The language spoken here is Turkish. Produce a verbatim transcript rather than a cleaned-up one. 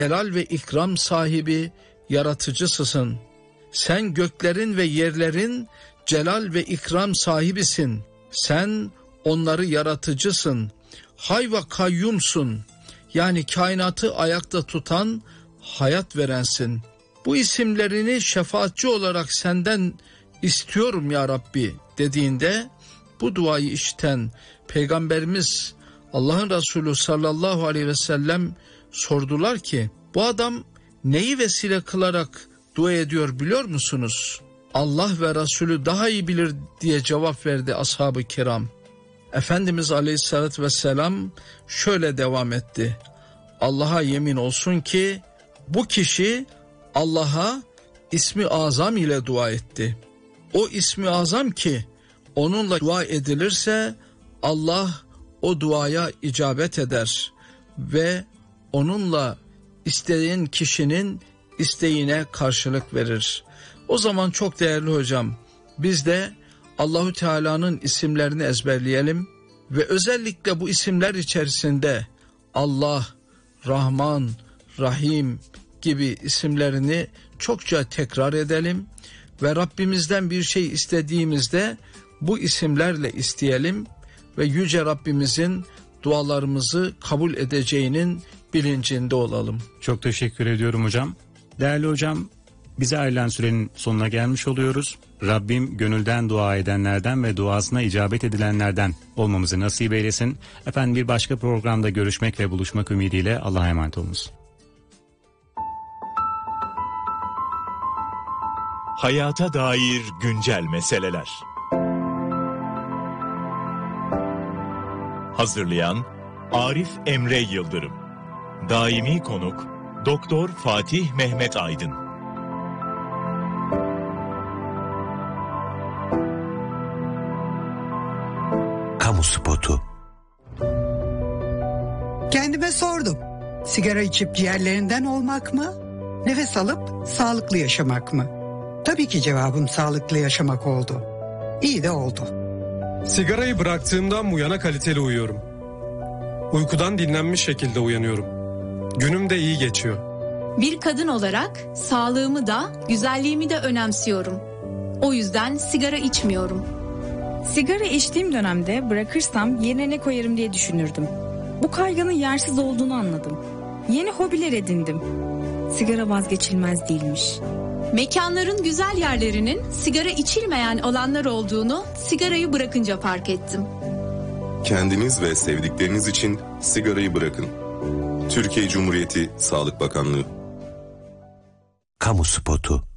Celal ve ikram sahibi, yaratıcısısın. Sen göklerin ve yerlerin celal ve ikram sahibisin. Sen onları yaratıcısın. Hay ve kayyumsun. Yani kainatı ayakta tutan, hayat verensin. Bu isimlerini şefaatçi olarak senden istiyorum ya Rabbi dediğinde bu duayı işiten Peygamberimiz Allah'ın Resulü sallallahu aleyhi ve sellem sordular ki bu adam neyi vesile kılarak dua ediyor biliyor musunuz? Allah ve Resulü daha iyi bilir diye cevap verdi ashab-ı kiram. Efendimiz aleyhissalatü vesselam şöyle devam etti. Allah'a yemin olsun ki bu kişi Allah'a ismi azam ile dua etti. O ismi azam ki onunla dua edilirse Allah o duaya icabet eder ve onunla isteyen kişinin isteğine karşılık verir. O zaman çok değerli hocam, biz de Allahu Teala'nın isimlerini ezberleyelim ve özellikle bu isimler içerisinde Allah, Rahman, Rahim gibi isimlerini çokça tekrar edelim ve Rabbimizden bir şey istediğimizde bu isimlerle isteyelim ve Yüce Rabbimizin dualarımızı kabul edeceğinin bilincinde olalım. Çok teşekkür ediyorum hocam. Değerli hocam, bize ayrılan sürenin sonuna gelmiş oluyoruz. Rabbim gönülden dua edenlerden ve duasına icabet edilenlerden olmamızı nasip eylesin. Efendim bir başka programda görüşmek ve buluşmak ümidiyle Allah'a emanet olunuz. Hayata dair güncel meseleler. Hazırlayan Arif Emre Yıldırım. Daimi konuk Doktor Fatih Mehmet Aydın. Kamu spotu. Kendime sordum. Sigara içip ciğerlerinden olmak mı? Nefes alıp sağlıklı yaşamak mı? Tabii ki cevabım sağlıklı yaşamak oldu. İyi de oldu. Sigarayı bıraktığımdan bu yana kaliteli uyuyorum. Uykudan dinlenmiş şekilde uyanıyorum. Günüm de iyi geçiyor. Bir kadın olarak sağlığımı da güzelliğimi de önemsiyorum. O yüzden sigara içmiyorum. Sigara içtiğim dönemde bırakırsam yerine ne koyarım diye düşünürdüm. Bu kaygının yersiz olduğunu anladım. Yeni hobiler edindim. Sigara vazgeçilmez değilmiş. Mekanların güzel yerlerinin sigara içilmeyen alanlar olduğunu sigarayı bırakınca fark ettim. Kendiniz ve sevdikleriniz için sigarayı bırakın. Türkiye Cumhuriyeti Sağlık Bakanlığı. Kamu spotu.